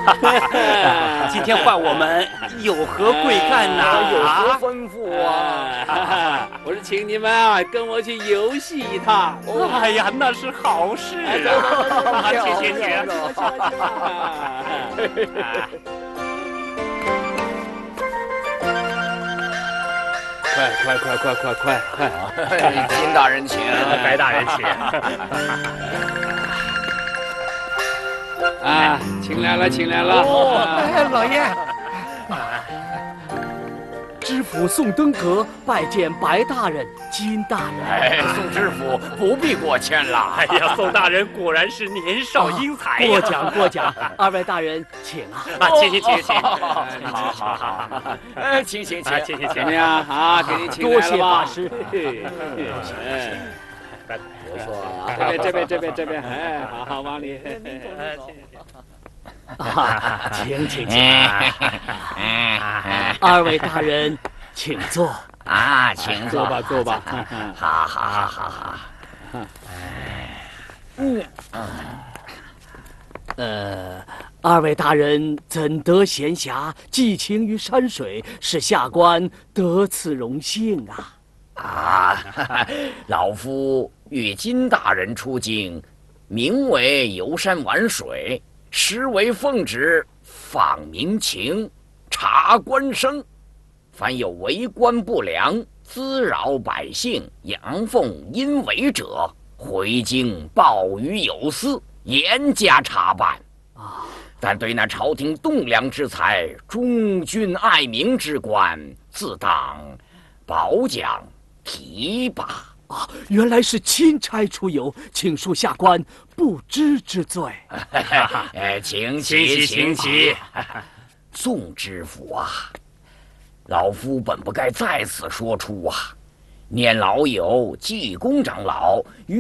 今天换我们有何贵干呐？ 有何吩咐啊？ 我是请你们啊，跟我去游戏一趟。 哎呀，那是好事啊！请。 快！ 金大人请， 白大人请。 啊，请来了！ 哦，老爷，知府宋登阁拜见白大人、金大人。 宋知府不必过谦了。 哎呀，宋大人果然是年少英才呀！ 过奖，二位大人请啊！ 请。 好，请， 怎么样啊？给你请来了吧？ 多谢法师。 我说这边，哎，好，往里。 请，二位大人，请坐啊，请坐吧。 好。 二位大人怎得闲暇寄情于山水，使下官得此荣幸啊！ 老夫与金大人出京，名为游山玩水，实为奉旨访民情，察官声。凡有为官不良、滋扰百姓、阳奉阴违者，回京报于有司，严加查办。但对那朝廷栋梁之才、忠君爱民之官，自当褒奖提拔。 原来是钦差出游，请恕下官不知之罪。 请起。宋知府啊，老夫本不该在此说出啊。念老友济公长老